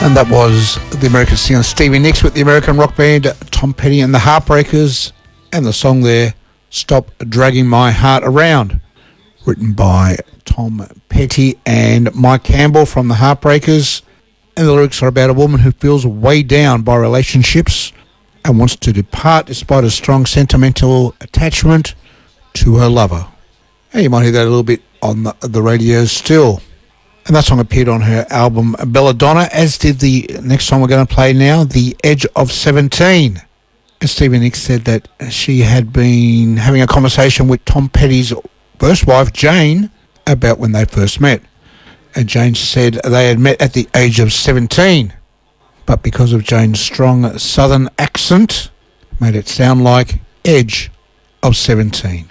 And that was the American singer Stevie Nicks with the American rock band Tom Petty and the Heartbreakers, and the song there, Stop Dragging My Heart Around, written by Tom Petty and Mike Campbell from the Heartbreakers. And the lyrics are about a woman who feels weighed down by relationships and wants to depart despite a strong sentimental attachment to her lover. And you might hear that a little bit on the radio still. And that song appeared on her album Belladonna, as did the next song we're going to play now, The Edge of 17. And Stevie Nicks said that she had been having a conversation with Tom Petty's first wife, Jane, about when they first met. And Jane said they had met at the age of 17. But because of Jane's strong southern accent, made it sound like Edge of 17.